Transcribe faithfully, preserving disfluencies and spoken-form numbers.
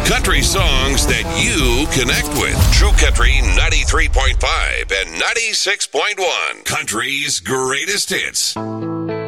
Country songs that you connect with. True Country ninety-three point five and ninety-six point one. Country's greatest hits.